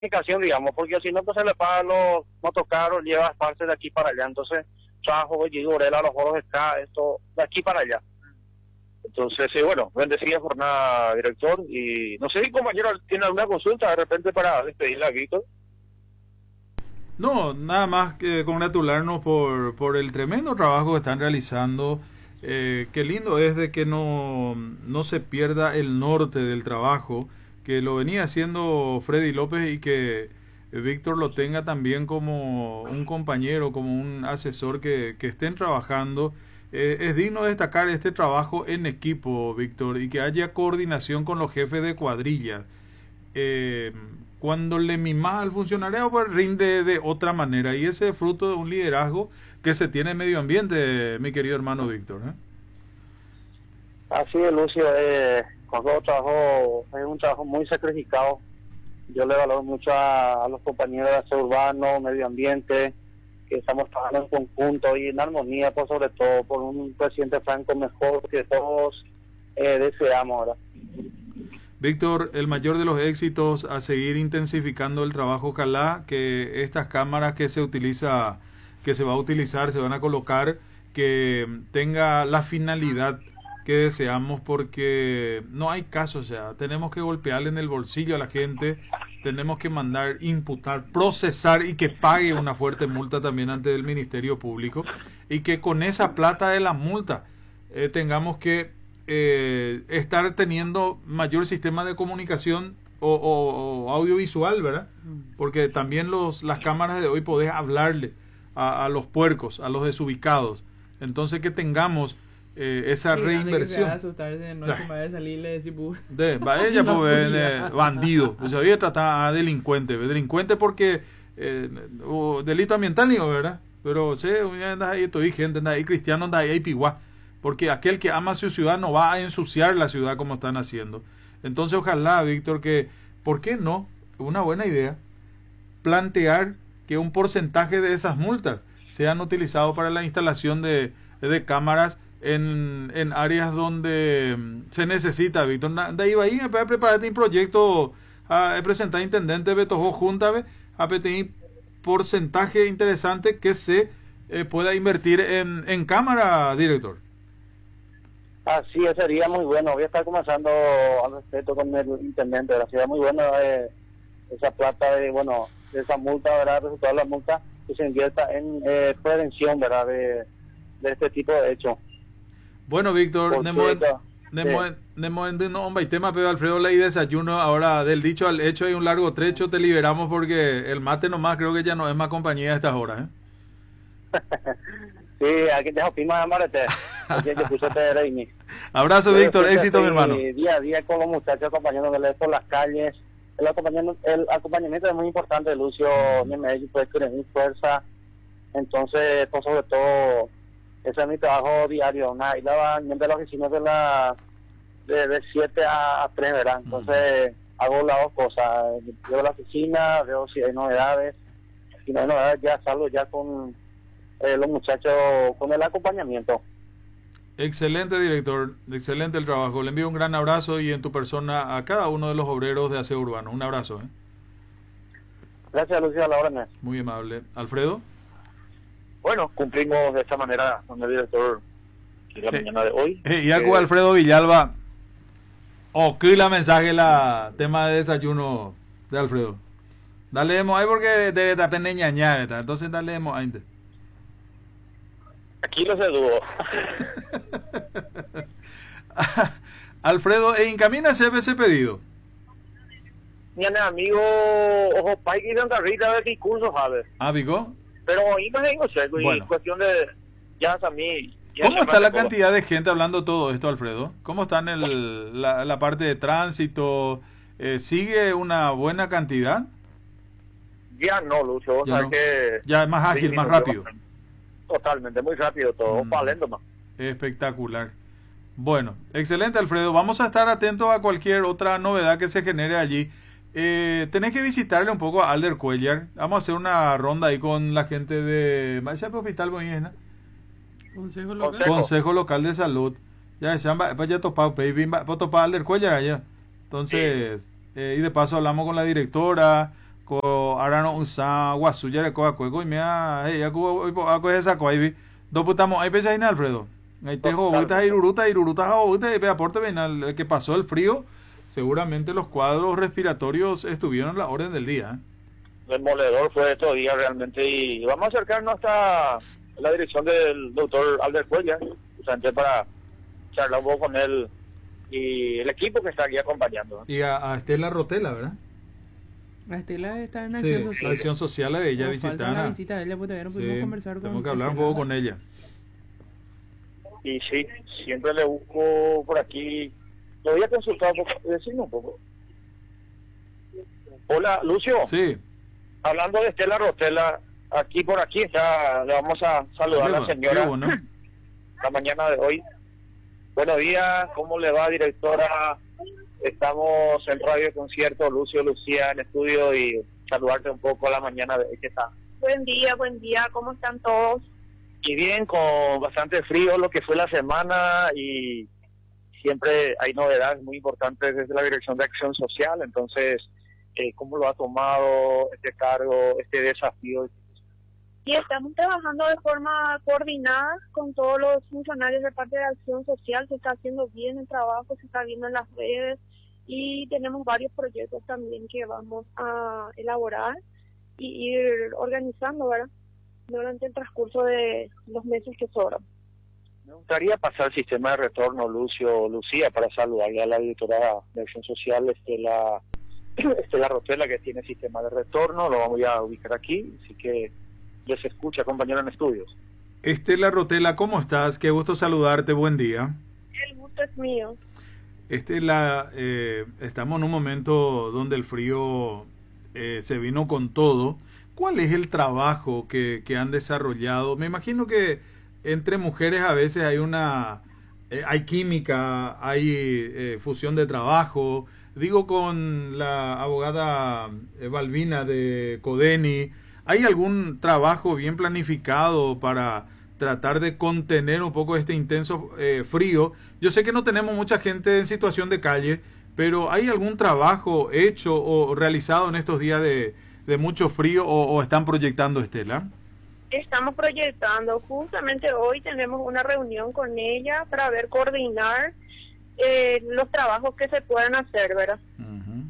comunicación, digamos, porque si no, pues se le paga los motocarros, lleva partes de aquí para allá. Entonces, trabajo, llego a los foros de acá, esto, de aquí para allá. Entonces, sí, bueno, bendecida jornada, director. Y no sé si compañero tiene alguna consulta de repente para despedirle a Víctor. No, nada más que congratularnos por el tremendo trabajo que están realizando. Qué lindo es de que no se pierda el norte del trabajo, que lo venía haciendo Freddy López y que Víctor lo tenga también como un compañero, como un asesor que estén trabajando. Es digno destacar este trabajo en equipo, Víctor, y que haya coordinación con los jefes de cuadrilla. eh, Cuando le mimas al funcionario, pues rinde de otra manera. Y ese es fruto de un liderazgo que se tiene en medio ambiente, mi querido hermano Víctor. Así es, Lucio, cuando trabajo, es un trabajo muy sacrificado. Yo le valoro mucho a los compañeros de aseo urbano, medio ambiente, que estamos trabajando en conjunto y en armonía, por sobre todo, por un presidente Franco mejor que todos deseamos ahora. Víctor, el mayor de los éxitos a seguir intensificando el trabajo. Ojalá que estas cámaras que se va a utilizar, se van a colocar, que tenga la finalidad que deseamos, porque no hay caso. O sea, tenemos que golpearle en el bolsillo a la gente, tenemos que mandar, imputar, procesar y que pague una fuerte multa también ante el Ministerio Público, y que con esa plata de la multa tengamos que estar teniendo mayor sistema de comunicación o audiovisual, ¿verdad? Porque también las cámaras de hoy podés hablarle a los puercos, a los desubicados. Entonces que tengamos esa Sí, reinversión. que asustarse de noche, va a salirle decir, Va ella, no, pues, bandido. O sea, hoy trata a delincuente. Delincuente porque delito ambiental, digo, ¿verdad? Pero, sí, anda ahí, estoy gente, anda ahí, cristiano, anda ahí, piguá. Porque aquel que ama su ciudad no va a ensuciar la ciudad como están haciendo. Entonces, ojalá, Víctor, que, ¿por qué no? Una buena idea, plantear que un porcentaje de esas multas sean utilizados para la instalación de cámaras en áreas donde se necesita, Víctor. De ahí va ahí, prepárate un proyecto a presentar intendente Beto Junta a pedir porcentaje interesante que se pueda invertir en cámara, director. Así es, sería muy bueno. Voy a estar conversando al respecto con el intendente. Sería muy bueno esa plata de esa multa, ¿verdad? Resultado de la multa que se invierta en prevención, ¿verdad? De este tipo de hechos. Bueno, Víctor, no, hombre, y tema, pero Alfredo, ley desayuno. Ahora, del dicho al hecho hay un largo trecho, te liberamos porque el mate nomás creo que ya no es más compañía a estas horas, Sí, aquí te opino de Marete. Abrazo, Víctor, éxito, mi hermano. Día a día con los muchachos acompañándoles por las calles. El acompañamiento es muy importante, Lucio. Me puede tener mi fuerza. Entonces, pues, sobre todo, ese es mi trabajo diario. Y la de la oficina de 7 a 3, ¿verdad? Entonces, hago las dos cosas. Veo la oficina, veo si hay novedades. Si no hay novedades, ya salgo ya con los muchachos, con el acompañamiento. Excelente, director, excelente el trabajo. Le envío un gran abrazo y en tu persona a cada uno de los obreros de aseo urbano. Un abrazo. Gracias, Lucía, a la orden. Muy amable. ¿Alfredo? Bueno, cumplimos de esta manera con el director de la mañana de hoy. Y algo Alfredo Villalba, que la mensaje, la tema de desayuno de Alfredo. Dale ahí porque debe estar ñañar, entonces dale ahí. Aquí lo sedujo. Alfredo, encamina ese pedido. Mi amigo, ojo, pai que Santa Rita de discurso, ¿sabes? ¿Pico? Pero imagino, bueno. Cuestión de ya a mí. ¿Cómo está la cantidad de gente hablando todo esto, Alfredo? ¿Cómo está en la parte de tránsito? ¿Sigue una buena cantidad? Ya no, Lucho. Ya, no. Que Ya es más ágil, más rápido. Totalmente, muy rápido todo, palendo más. Espectacular. Bueno, excelente, Alfredo. Vamos a estar atentos a cualquier otra novedad que se genere allí. Tenés que visitarle un poco a Alder Cuellar. Vamos a hacer una ronda ahí con la gente de Hospital Boñena. Consejo Local de Salud. Ya topado Alder Cuellar allá. Entonces, y de paso hablamos con la directora, ahora no usa guasuya de coa cueco y mea ya cubo a coger esa coa y dos putamos ahí pesa en Alfredo ahí te jobuta iruruta jobuta y ve aporte venal que pasó el frío seguramente los cuadros respiratorios estuvieron a la orden del día. Demoledor fue estos días realmente y vamos a acercarnos hasta la dirección del doctor Albert Cuellar justamente para charlar un poco con él y el equipo que está aquí acompañando. Y a Estela Rotela, ¿verdad? A Estela está en Acción Social. La Acción Social de ella visitar. La visita de ella, pues todavía no pudimos conversar con tenemos que hablar un poco con ella. Y sí, siempre le busco por aquí. Lo voy a consultar un poco, decirme un poco. Hola, Lucio. Sí. Hablando de Estela Rotela, aquí por aquí está, le vamos a saludar a la señora la mañana de hoy. Buenos días, ¿cómo le va, directora? Estamos en Radio Concierto, Lucio, Lucía en estudio y saludarte un poco a la mañana de hoy. ¿Qué tal? Buen día, ¿cómo están todos? Y bien, con bastante frío lo que fue la semana y siempre hay novedades muy importantes desde la Dirección de Acción Social, entonces, ¿cómo lo ha tomado este cargo, este desafío? Y estamos trabajando de forma coordinada con todos los funcionarios de parte de Acción Social, se está haciendo bien el trabajo, se está viendo en las redes y tenemos varios proyectos también que vamos a elaborar y ir organizando, ¿verdad? Durante el transcurso de los meses que sobran. Me gustaría pasar el sistema de retorno, Lucía, para saludarle a la directora de Acción Social, Estela Rotela, que tiene sistema de retorno, lo vamos a ubicar aquí, así que les escucha, compañero en estudios. Estela Rotela, ¿cómo estás? Qué gusto saludarte, buen día. El gusto es mío. Estela, estamos en un momento donde el frío se vino con todo. ¿Cuál es el trabajo que han desarrollado? Me imagino que entre mujeres a veces hay química, hay fusión de trabajo. Digo, con la abogada Balbina de Codeni, ¿hay algún trabajo bien planificado para tratar de contener un poco este intenso frío? Yo sé que no tenemos mucha gente en situación de calle, pero ¿hay algún trabajo hecho o realizado en estos días de mucho frío o están proyectando, Estela? Estamos proyectando, justamente hoy tenemos una reunión con ella para ver, coordinar los trabajos que se puedan hacer, ¿verdad? Uh-huh.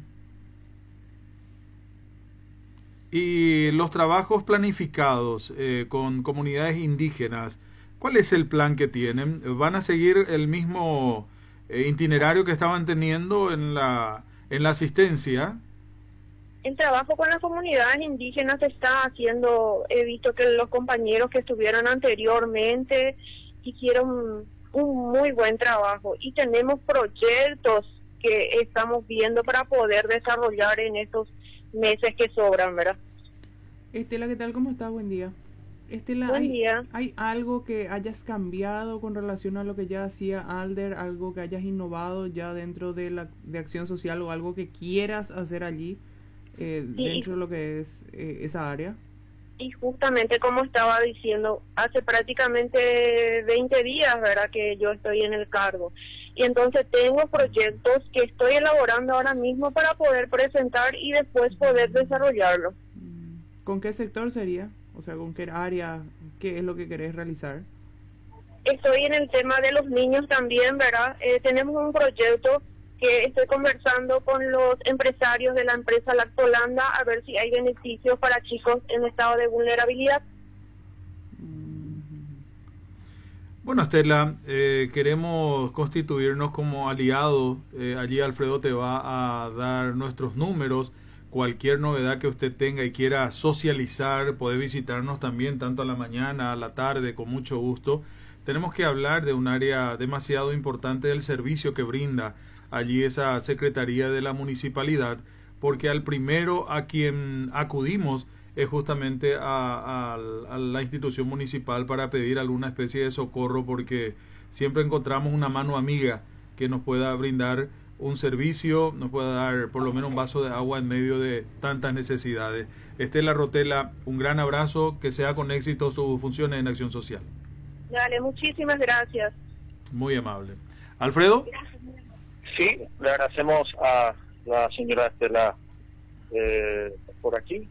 Y los trabajos planificados con comunidades indígenas, ¿cuál es el plan que tienen? ¿Van a seguir el mismo itinerario que estaban teniendo en la asistencia? El trabajo con las comunidades indígenas se está haciendo. He visto que los compañeros que estuvieron anteriormente hicieron un muy buen trabajo y tenemos proyectos que estamos viendo para poder desarrollar en estos meses que sobran, ¿verdad? Estela, ¿qué tal? ¿Cómo estás? Buen día. Estela, buen día. ¿Hay algo que hayas cambiado con relación a lo que ya hacía Alder? ¿Algo que hayas innovado ya dentro de Acción Social o algo que quieras hacer allí dentro de lo que es esa área? Y justamente como estaba diciendo, hace prácticamente 20 días, ¿verdad?, que yo estoy en el cargo. Y entonces tengo proyectos que estoy elaborando ahora mismo para poder presentar y después poder desarrollarlo. ¿Con qué sector sería? O sea, ¿con qué área? ¿Qué es lo que querés realizar? Estoy en el tema de los niños también, ¿verdad? Tenemos un proyecto que estoy conversando con los empresarios de la empresa Lactolanda a ver si hay beneficios para chicos en estado de vulnerabilidad. Bueno, Estela, queremos constituirnos como aliados. Allí Alfredo te va a dar nuestros números. Cualquier novedad que usted tenga y quiera socializar, puede visitarnos también, tanto a la mañana, a la tarde, con mucho gusto. Tenemos que hablar de un área demasiado importante del servicio que brinda allí esa Secretaría de la Municipalidad, porque al primero a quien acudimos es justamente a la institución municipal para pedir alguna especie de socorro, porque siempre encontramos una mano amiga que nos pueda brindar un servicio, nos pueda dar por lo menos un vaso de agua en medio de tantas necesidades. Estela Rotela, un gran abrazo, que sea con éxito sus funciones en Acción Social. Dale, muchísimas gracias. Muy amable. ¿Alfredo? Sí, le agradecemos a la señora Estela por aquí.